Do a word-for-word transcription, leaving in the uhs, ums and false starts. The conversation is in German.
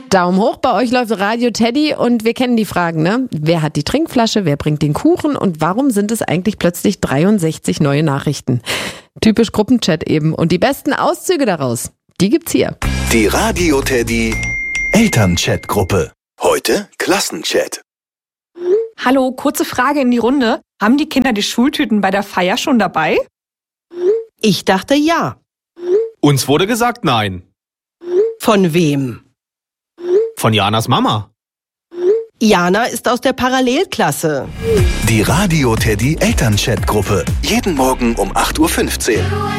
Daumen hoch, bei euch läuft Radio Teddy und wir kennen die Fragen, ne? Wer hat die Trinkflasche, wer bringt den Kuchen und warum sind es eigentlich plötzlich dreiundsechzig neue Nachrichten? Typisch Gruppenchat eben und die besten Auszüge daraus, die gibt's hier. Die Radio Teddy Elternchat-Gruppe. Heute Klassenchat. Hallo, kurze Frage in die Runde. Haben die Kinder die Schultüten bei der Feier schon dabei? Ich dachte ja. Uns wurde gesagt nein. Von wem? Von Janas Mama. Jana ist aus der Parallelklasse. Die Radio Teddy Elternchat-Gruppe. Jeden Morgen um acht Uhr fünfzehn.